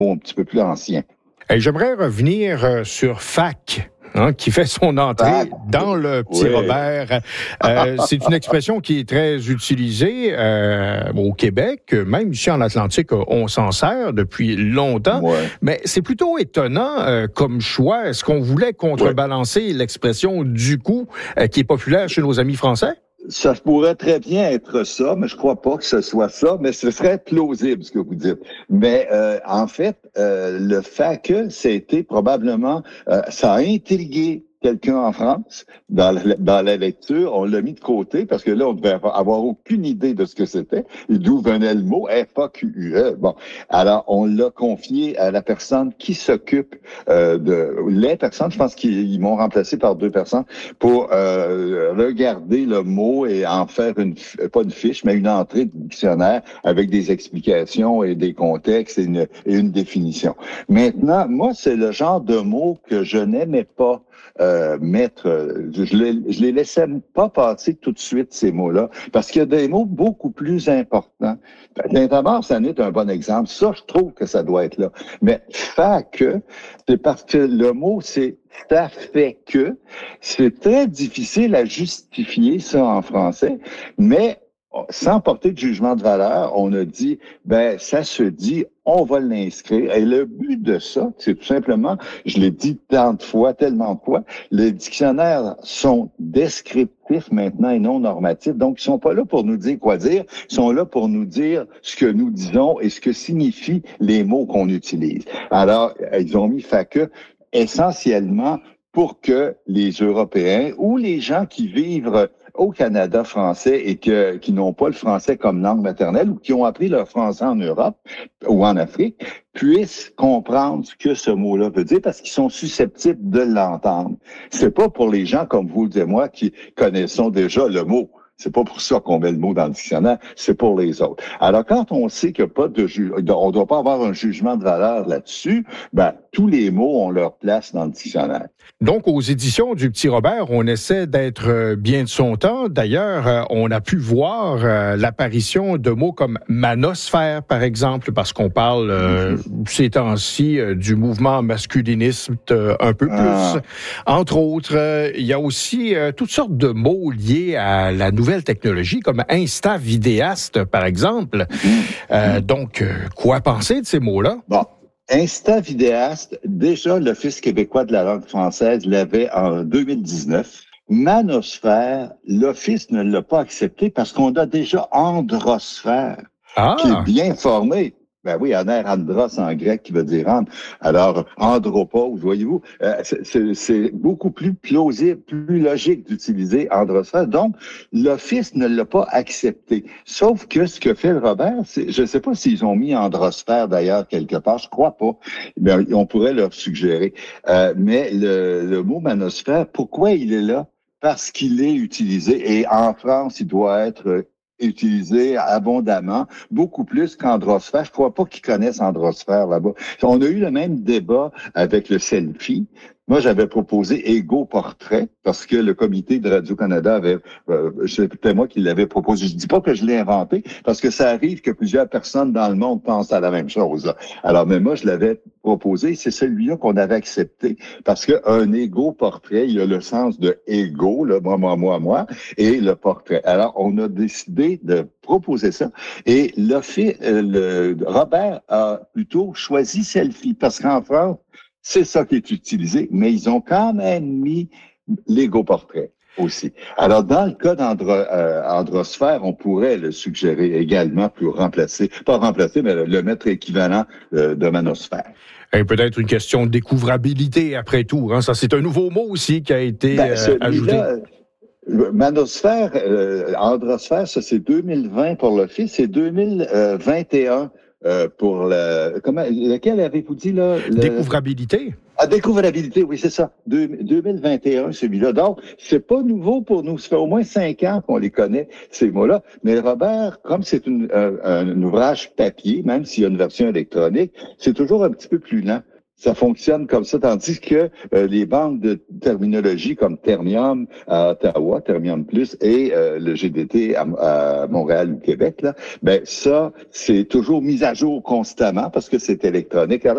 un petit peu plus anciens. Et j'aimerais revenir sur FAC. Qui fait son entrée dans le Petit Robert. C'est une expression qui est très utilisée au Québec, même ici en Atlantique, on s'en sert depuis longtemps. Ouais. Mais c'est plutôt étonnant comme choix. Est-ce qu'on voulait contrebalancer l'expression du coup qui est populaire chez nos amis français? Ça pourrait très bien être ça, mais je crois pas que ce soit ça, mais ce serait plausible ce que vous dites. Mais en fait, le fait que c'était probablement, ça a intrigué quelqu'un en France dans la lecture, on l'a mis de côté parce que là, on devait avoir aucune idée de ce que c'était et d'où venait le mot F-A-Q-U-E. Bon, alors on l'a confié à la personne qui s'occupe les personnes, je pense qu'ils m'ont remplacé par 2 personnes pour regarder le mot et en faire pas une fiche, mais une entrée de dictionnaire avec des explications et des contextes et une définition. Maintenant, moi, c'est le genre de mot que je n'aimais pas je les laissais pas passer tout de suite, ces mots-là, parce qu'il y a des mots beaucoup plus importants. D'abord, ça en est un bon exemple. Ça, je trouve que ça doit être là. Mais fait que, c'est parce que le mot, c'est ça fait que. C'est très difficile à justifier, ça, en français, mais sans porter de jugement de valeur, on a dit, ça se dit, on va l'inscrire. Et le but de ça, c'est tout simplement, je l'ai dit tant de fois, tellement de fois, les dictionnaires sont descriptifs maintenant et non normatifs. Donc, ils sont pas là pour nous dire quoi dire, ils sont là pour nous dire ce que nous disons et ce que signifient les mots qu'on utilise. Alors, ils ont mis FAQ essentiellement pour que les Européens ou les gens qui vivent au Canada français et qui n'ont pas le français comme langue maternelle ou qui ont appris leur français en Europe ou en Afrique puissent comprendre ce que ce mot-là veut dire parce qu'ils sont susceptibles de l'entendre. C'est pas pour les gens comme vous et moi qui connaissons déjà le mot. C'est pas pour ça qu'on met le mot dans le dictionnaire, c'est pour les autres. Alors, quand on sait qu'il n'y a pas on doit pas avoir un jugement de valeur là-dessus, tous les mots ont leur place dans le dictionnaire. Donc, aux éditions du Petit Robert, on essaie d'être bien de son temps. D'ailleurs, on a pu voir l'apparition de mots comme manosphère, par exemple, parce qu'on parle ces temps-ci du mouvement masculiniste un peu plus. Entre autres, il y a aussi toutes sortes de mots liés à la nouvelle technologie, comme insta-vidéaste, par exemple. Donc, quoi penser de ces mots-là? Bon. Insta-vidéaste, déjà, l'Office québécois de la langue française l'avait en 2019. Manosphère, l'Office ne l'a pas accepté parce qu'on a déjà androsphère, qui est bien formé. Ben oui, aner andros en grec qui veut dire âme. Alors, andropause, voyez-vous, c'est beaucoup plus plausible, plus logique d'utiliser androsphère. Donc, l'Office ne l'a pas accepté. Sauf que ce que fait le Robert, je ne sais pas s'ils ont mis androsphère d'ailleurs quelque part, je crois pas. Ben, on pourrait leur suggérer. Mais le mot manosphère, pourquoi il est là? Parce qu'il est utilisé et en France, il doit être utilisé abondamment, beaucoup plus qu'androsphère. Je crois pas qu'ils connaissent androsphère là-bas. On a eu le même débat avec le selfie. Moi, j'avais proposé égo-portrait parce que le comité de Radio-Canada avait, c'était moi qui l'avais proposé. Je dis pas que je l'ai inventé parce que ça arrive que plusieurs personnes dans le monde pensent à la même chose. Alors, mais moi, je l'avais proposé. C'est celui-là qu'on avait accepté parce que un égo-portrait, il a le sens de égo, là, moi, et le portrait. Alors, on a décidé de proposer ça. Et Robert a plutôt choisi selfie parce qu'en France, c'est ça qui est utilisé, mais ils ont quand même mis l'égo-portrait aussi. Alors, dans le cas d'androsphère, on pourrait le suggérer également pour remplacer, pas remplacer, mais le mettre équivalent de manosphère. Et peut-être une question de découvrabilité après tout. Hein? Ça, c'est un nouveau mot aussi qui a été ajouté. Manosphère, androsphère, ça c'est 2020 pour l'Office, c'est 2021 pour lequel avez-vous dit là? Découvrabilité. Découvrabilité, oui, c'est ça. 2021, celui-là. Donc, c'est pas nouveau pour nous. Ça fait au moins 5 ans qu'on les connaît, ces mots-là. Mais Robert, comme c'est un ouvrage papier, même s'il y a une version électronique, c'est toujours un petit peu plus lent. Ça fonctionne comme ça, tandis que les banques de terminologie comme Termium à Ottawa, Termium Plus et le GDT à Montréal ou Québec, là, ça, c'est toujours mis à jour constamment parce que c'est électronique. Alors,